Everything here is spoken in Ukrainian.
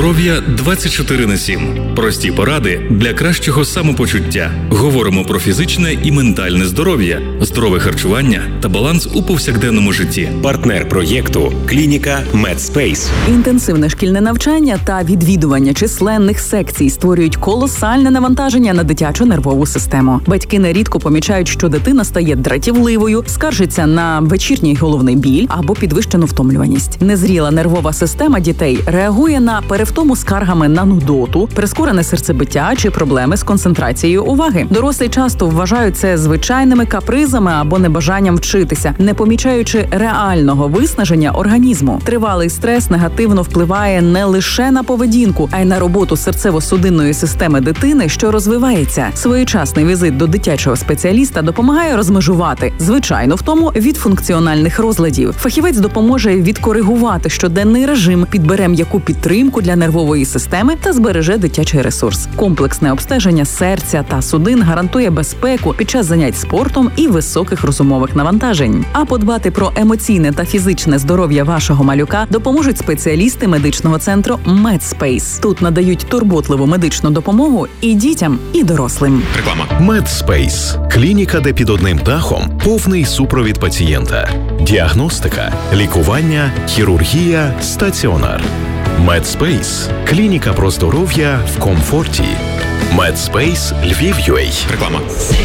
здоров'я 24/7. Прості поради для кращого самопочуття. Говоримо про фізичне і ментальне здоров'я, здорове харчування та баланс у повсякденному житті. Партнер проєкту – клініка MedSpace. Інтенсивне шкільне навчання та відвідування численних секцій створюють колосальне навантаження на дитячу нервову систему. Батьки нерідко помічають, що дитина стає дратівливою, скаржиться на вечірній головний біль або підвищену втомлюваність. Незріла нервова система дітей реагує на перевтому скаргами на нудоту, прискорене серцебиття чи проблеми з концентрацією уваги. Дорослі часто вважають це звичайними капризами або небажанням вчитися, не помічаючи реального виснаження організму. Тривалий стрес негативно впливає не лише на поведінку, а й на роботу серцево-судинної системи дитини, що розвивається. Своєчасний візит до дитячого спеціаліста допомагає розмежувати звичайну втому від функціональних розладів. Фахівець допоможе відкоригувати щоденний режим, підбере м'яку підтримку для нервової системи та збереже дитячий ресурс. Комплексне обстеження серця та судин гарантує безпеку під час занять спортом і високих розумових навантажень. А подбати про емоційне та фізичне здоров'я вашого малюка допоможуть спеціалісти медичного центру MedSpace. Тут надають турботливу медичну допомогу і дітям, і дорослим. Реклама. MedSpace – клініка, де під одним дахом повний супровід пацієнта. Діагностика, лікування, хірургія, стаціонар. MedSpace – клініка про здоров'я в комфорті. MedSpace Львів.UA. Реклама.